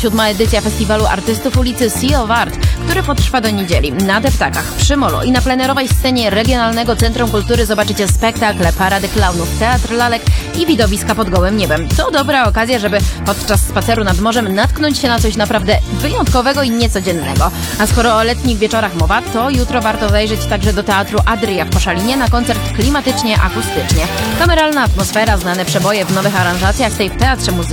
7. edycja Festiwalu Artystów ulicy Sea of Art, który potrwa do niedzieli. Na Deptakach, przy Molo i na plenerowej scenie Regionalnego Centrum Kultury zobaczycie spektakle, parady klaunów, teatr lalek i widowiska pod gołym niebem. To dobra okazja, żeby podczas spaceru nad morzem natknąć się na coś naprawdę wyjątkowego i niecodziennego. A skoro o letnich wieczorach mowa, to jutro warto zajrzeć także do Teatru Adria w Koszalinie na koncert klimatycznie-akustycznie. Kameralna atmosfera, znane przeboje w nowych aranżacjach, w tej w Teatrze Muzycznym.